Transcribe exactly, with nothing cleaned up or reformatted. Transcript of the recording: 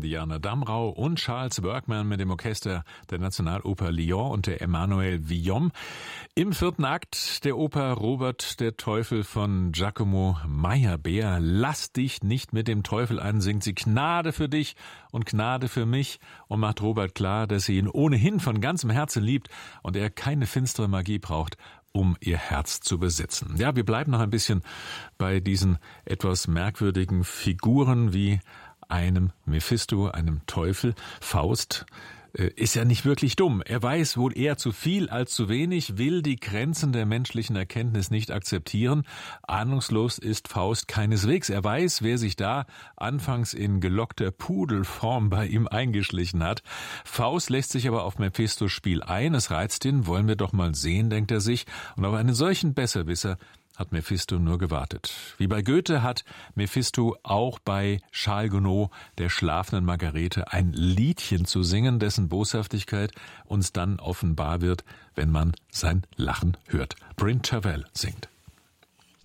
Diana Damrau und Charles Workman mit dem Orchester der Nationaloper Lyon und der Emmanuel Villaume. Im vierten Akt der Oper Robert der Teufel von Giacomo Meyerbeer. Lass dich nicht mit dem Teufel an, singt sie Gnade für dich und Gnade für mich und macht Robert klar, dass sie ihn ohnehin von ganzem Herzen liebt und er keine finstere Magie braucht, um ihr Herz zu besitzen. Ja, wir bleiben noch ein bisschen bei diesen etwas merkwürdigen Figuren wie einem Mephisto, einem Teufel. Faust äh, ist ja nicht wirklich dumm. Er weiß wohl eher zu viel als zu wenig, will die Grenzen der menschlichen Erkenntnis nicht akzeptieren. Ahnungslos ist Faust keineswegs. Er weiß, wer sich da anfangs in gelockter Pudelform bei ihm eingeschlichen hat. Faust lässt sich aber auf Mephistos Spiel ein. Es reizt ihn, wollen wir doch mal sehen, denkt er sich. Und auf einen solchen Besserwisser hat Mephisto nur gewartet. Wie bei Goethe hat Mephisto auch bei Charles Gounod, der schlafenden Margarete, ein Liedchen zu singen, dessen Boshaftigkeit uns dann offenbar wird, wenn man sein Lachen hört. Bryn Terfel singt.